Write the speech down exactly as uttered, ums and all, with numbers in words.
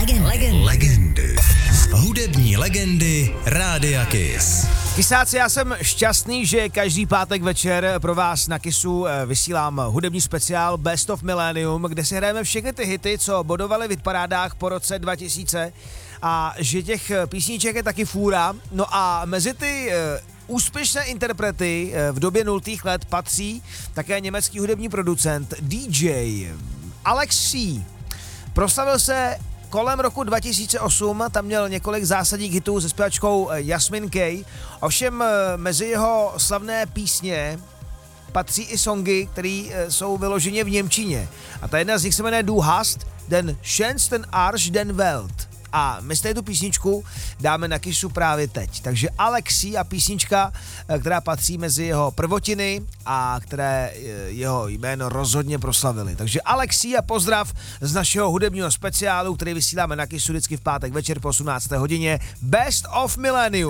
Legend. Legend. Legendy. Hudební legendy Rádia Kiss. Kisáci, já jsem šťastný, že každý pátek večer pro vás na Kissu vysílám hudební speciál Best of Millennium, kde si hrajeme všechny ty hity, co bodovaly v hitparádách po roce dva tisíce, a že těch písniček je taky fůra. No a mezi ty úspěšné interprety v době nultých let patří také německý hudební producent D J Alex C. Proslavil se kolem roku dva tisíce osm, tam měl několik zásadních hitů se zpěvačkou Jasmin K. Ovšem mezi jeho slavné písně patří i songy, které jsou vyloženě v němčině. A ta jedna z nich se jmenuje Du hast den schönsten Arsch den Welt. A my z této písničku dáme na Kissu právě teď. Takže Alexi a písnička, která patří mezi jeho prvotiny a které jeho jméno rozhodně proslavily. Takže Alexi a pozdrav z našeho hudebního speciálu, který vysíláme na Kissu vždycky v pátek večer po osmnácté hodině. Best of Millennium.